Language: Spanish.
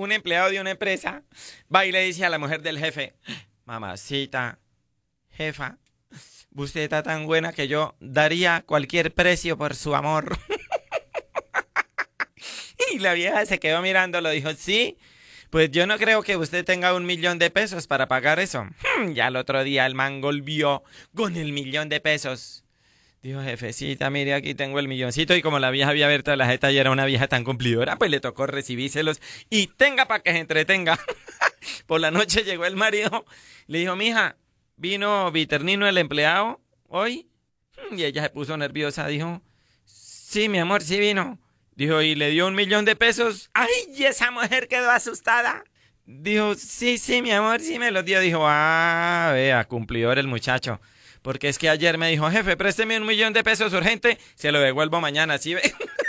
un empleado de una empresa va y le dice a la mujer del jefe, mamacita, jefa, usted está tan buena que yo daría cualquier precio por su amor. Y la vieja se quedó mirándolo, dijo, sí, pues yo no creo que usted tenga 1.000.000 de pesos para pagar eso. Ya el otro día el man volvió con el 1.000.000 de pesos. Dijo, jefecita, mire, aquí tengo el milloncito. Y como la vieja había abierto la jeta y era una vieja tan cumplidora, pues le tocó recibírselos. Y tenga para que se entretenga. Por la noche llegó el marido, le dijo, mija, ¿vino Viternino el empleado hoy? Y ella se puso nerviosa, dijo, sí, mi amor, sí vino. Dijo, ¿y le dio 1.000.000 de pesos? ¡Ay! Y esa mujer quedó asustada. Dijo, sí, sí, mi amor, sí me los dio. Dijo, ah, vea, cumplidor el muchacho. Porque es que ayer me dijo, jefe, présteme 1.000.000 de pesos urgente, se lo devuelvo mañana, ¿sí ve?